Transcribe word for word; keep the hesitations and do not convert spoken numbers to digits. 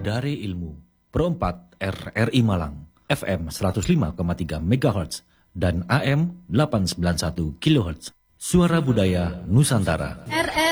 Dari Ilmu. Pro empat R R I Malang, F M seratus lima koma tiga megahertz dan A M delapan ratus sembilan puluh satu kilohertz. Suara Budaya Nusantara. R R